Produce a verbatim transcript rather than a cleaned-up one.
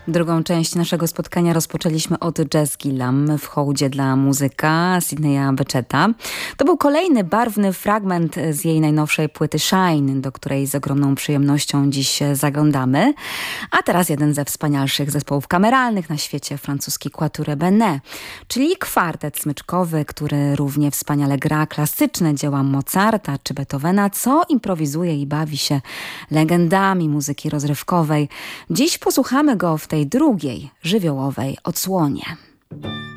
Drugą część naszego spotkania rozpoczęliśmy od Jazz Gillam w hołdzie dla muzyka Sydneya Beccheta. To był kolejny barwny fragment z jej najnowszej płyty Shine, do której z ogromną przyjemnością dziś zaglądamy. A teraz jeden ze wspanialszych zespołów kameralnych na świecie, francuski Quatuor Bennet, czyli kwartet smyczkowy, który równie wspaniale gra klasyczne dzieła Mozarta czy Beethovena, co improwizuje i bawi się legendami muzyki rozrywkowej. Dziś posłuchamy go w tej drugiej, żywiołowej odsłonie.